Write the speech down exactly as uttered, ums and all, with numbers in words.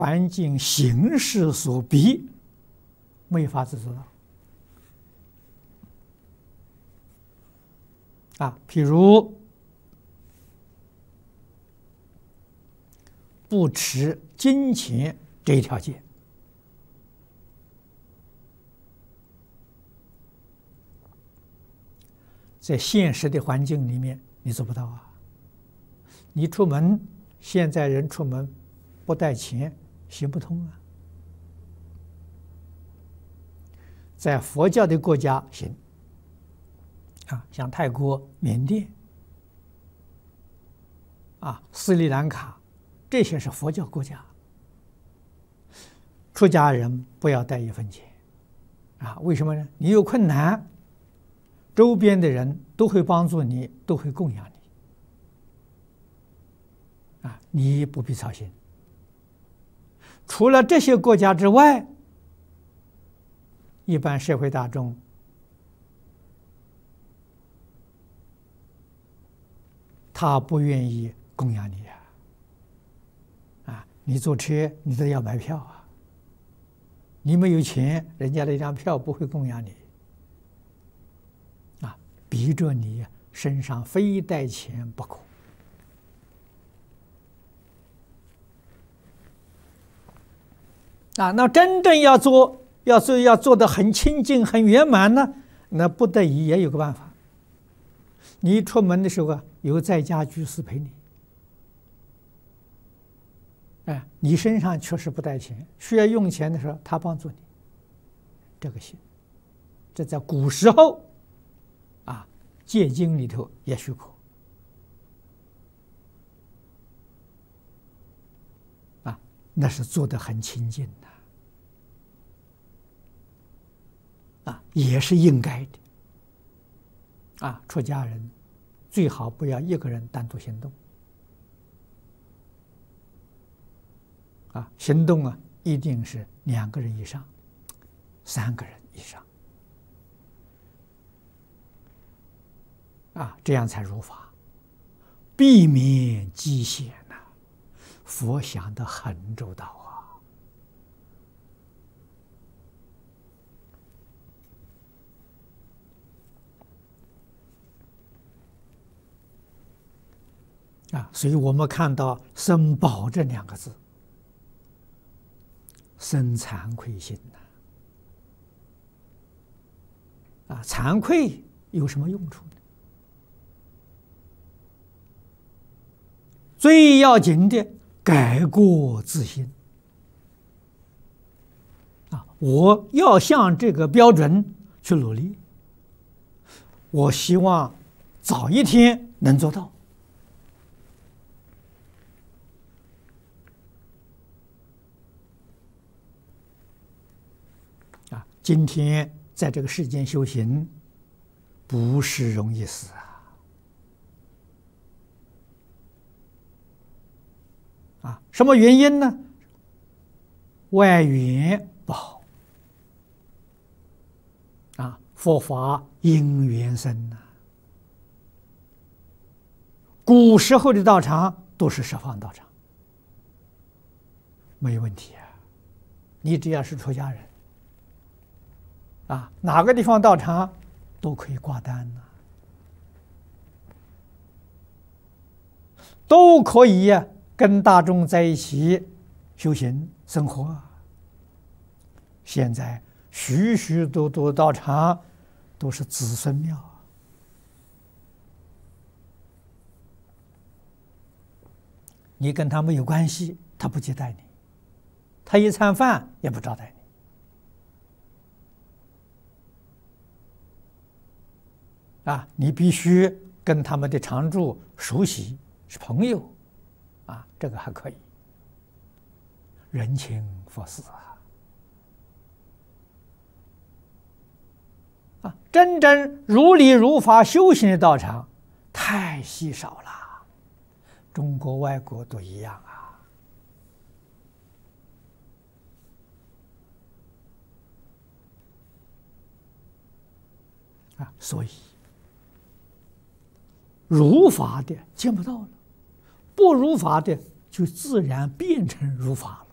环境形势所逼，没法子做到。啊，譬如不持金钱这一条戒，在现实的环境里面，你做不到啊。你出门，现在人出门不带钱行不通啊。在佛教的国家行。啊，像泰国、缅甸、啊斯里兰卡，这些是佛教国家，出家人不要带一分钱，啊，为什么呢？你有困难，周边的人都会帮助你，都会供养你，啊，你不必操心。除了这些国家之外，一般社会大众他不愿意供养你呀，啊，你坐车你都要买票啊，你没有钱，人家的一张票不会供养你，啊，逼着你身上非带钱不可。啊，那真正要做，要做要做得很清净、很圆满呢，那不得已也有个办法。你出门的时候啊，有在家居士陪你，哎，你身上确实不带钱，需要用钱的时候，他帮助你，这个行。这在古时候啊，戒经里头也许可。啊，那是做得很清净的，啊，也是应该的。啊，出家人最好不要一个人单独行动。啊，行动啊，一定是两个人以上，三个人以上。啊，这样才如法，避免机险呐。佛想得很周到啊。啊，所以我们看到“生宝”这两个字，生惭愧心呐。啊，惭愧有什么用处呢？最要紧的，改过自新。啊，我要向这个标准去努力，我希望早一天能做到。今天在这个世间修行，不是容易事啊！啊，什么原因呢？外缘不好啊，佛法因缘生呐。古时候的道场都是十方道场，没有问题啊。你只要是出家人。啊，哪个地方道场都可以挂单呐、啊，都可以呀、啊，跟大众在一起修行生活。现在许许多多道场都是子孙庙，你跟他没有关系，他不接待你，他一餐饭也不招待你。啊，你必须跟他们的常住熟悉，是朋友，啊，这个还可以，人情佛事啊，啊，真正如理如法修行的道场太稀少了，中国外国都一样啊，啊，所以。如法的见不到了，不如法的就自然变成如法了。